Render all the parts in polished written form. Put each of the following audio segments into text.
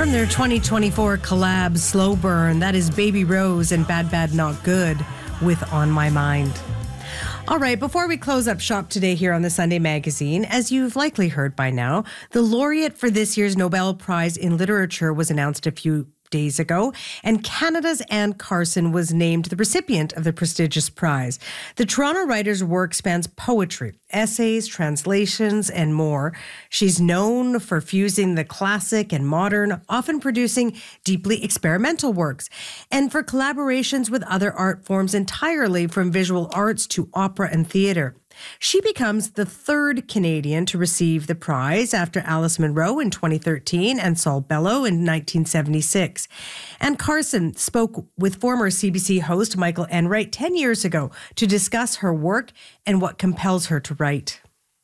From their 2024 collab Slow Burn, that is Baby Rose and Bad Bad Not Good with On My Mind. All right, before we close up shop today here on the Sunday Magazine, as you've likely heard by now, the laureate for this year's Nobel Prize in Literature was announced a few days ago, and Canada's Anne Carson was named the recipient of the prestigious prize. The Toronto writer's work spans poetry, essays, translations, and more. She's known for fusing the classic and modern, often producing deeply experimental works, and for collaborations with other art forms entirely from visual arts to opera and theatre. She becomes the third Canadian to receive the prize after Alice Munro in 2013 and Saul Bellow in 1976. And Carson spoke with former CBC host Michael Enright 10 years ago to discuss her work and what compels her to write.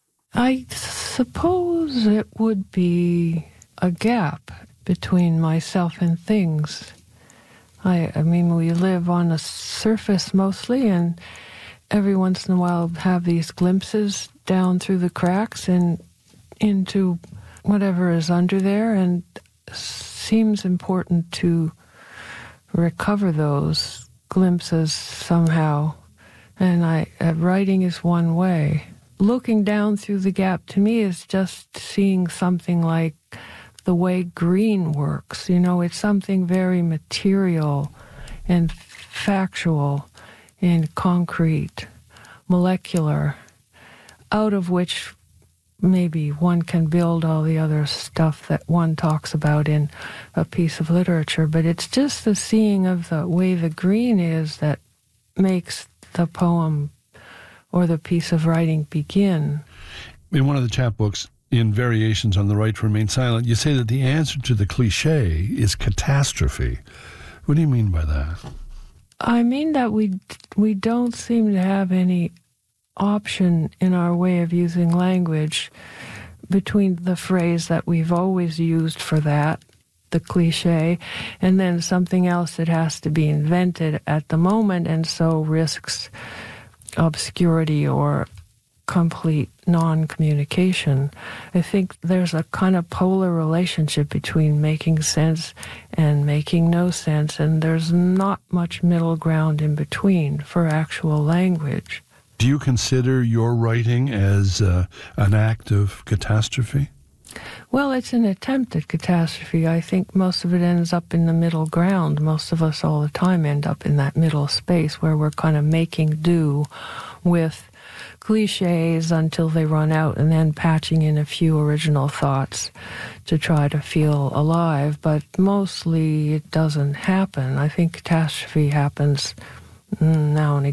I suppose it would be a gap between myself and things. I mean, we live on a surface mostly, and every once in a while have these glimpses down through the cracks and into whatever is under there, and seems important to recover those glimpses somehow. And writing is one way. Looking down through the gap to me is just seeing something like the way green works. You know, it's something very material and factual and concrete, molecular, out of which maybe one can build all the other stuff that one talks about in a piece of literature. But it's just the seeing of the way the green is that makes the poem or the piece of writing begin. In one of the chapbooks, in Variations on the Right to Remain Silent, you say that the answer to the cliché is catastrophe. What do you mean by that? I mean that we don't seem to have any option in our way of using language between the phrase that we've always used for that, the cliché, and then something else that has to be invented at the moment and so risks obscurity or complete non-communication. I think there's a kind of polar relationship between making sense and making no sense, and there's not much middle ground in between for actual language. Do you consider your writing as an act of catastrophe? Well, it's an attempt at catastrophe. I think most of it ends up in the middle ground. Most of us all the time end up in that middle space where we're kind of making do with cliches until they run out, and then patching in a few original thoughts to try to feel alive. But mostly it doesn't happen. I think catastrophe happens now and again.